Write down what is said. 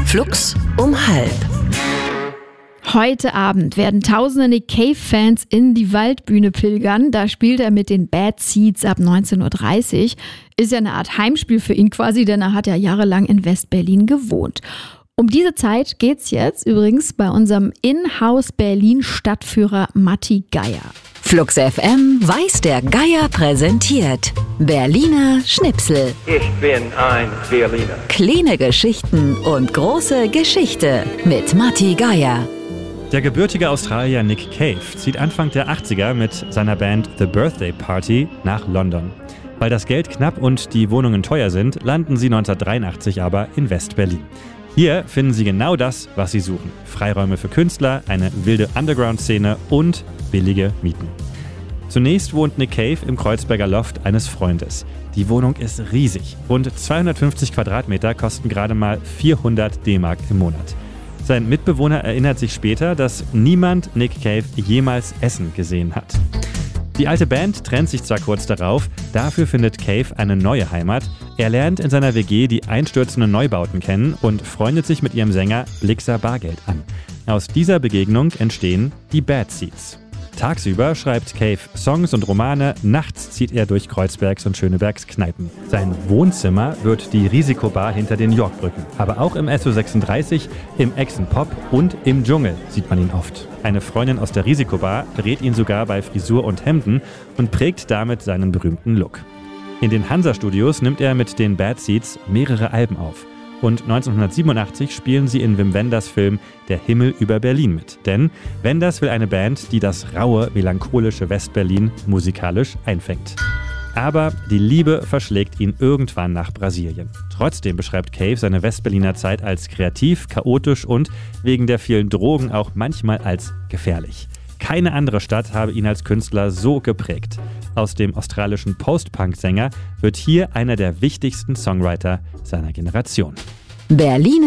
Flux um 12:30. Heute Abend werden tausende Nick Cave-Fans in die Waldbühne pilgern. Da spielt er mit den Bad Seeds ab 19:30 Uhr. Ist ja eine Art Heimspiel für ihn quasi, denn er hat ja jahrelang in West-Berlin gewohnt. Um diese Zeit geht's jetzt übrigens bei unserem Inhouse-Berlin-Stadtführer Matti Geier. Flux FM weiß der Geier präsentiert Berliner Schnipsel. Ich bin ein Berliner. Kleine Geschichten und große Geschichte mit Matti Geier. Der gebürtige Australier Nick Cave zieht Anfang der 80er mit seiner Band The Birthday Party nach London. Weil das Geld knapp und die Wohnungen teuer sind, landen sie 1983 aber in West-Berlin. Hier finden sie genau das, was sie suchen. Freiräume für Künstler, eine wilde Underground-Szene und billige Mieten. Zunächst wohnt Nick Cave im Kreuzberger Loft eines Freundes. Die Wohnung ist riesig. Rund 250 Quadratmeter kosten gerade mal 400 D-Mark im Monat. Sein Mitbewohner erinnert sich später, dass niemand Nick Cave jemals essen gesehen hat. Die alte Band trennt sich zwar kurz darauf, dafür findet Cave eine neue Heimat. Er lernt in seiner WG die einstürzenden Neubauten kennen und freundet sich mit ihrem Sänger Blixer Bargeld an. Aus dieser Begegnung entstehen die Bad Seeds. Tagsüber schreibt Cave Songs und Romane, nachts zieht er durch Kreuzbergs und Schönebergs Kneipen. Sein Wohnzimmer wird die Risikobar hinter den Yorkbrücken. Aber auch im SO36, im Echsen-Pop und im Dschungel sieht man ihn oft. Eine Freundin aus der Risikobar berät ihn sogar bei Frisur und Hemden und prägt damit seinen berühmten Look. In den Hansa-Studios nimmt er mit den Bad Seeds mehrere Alben auf. Und 1987 spielen sie in Wim Wenders Film Der Himmel über Berlin mit. Denn Wenders will eine Band, die das raue, melancholische West-Berlin musikalisch einfängt. Aber die Liebe verschlägt ihn irgendwann nach Brasilien. Trotzdem beschreibt Cave seine West-Berliner Zeit als kreativ, chaotisch und wegen der vielen Drogen auch manchmal als gefährlich. Keine andere Stadt habe ihn als Künstler so geprägt. Aus dem australischen Post-Punk-Sänger wird hier einer der wichtigsten Songwriter seiner Generation. Berliner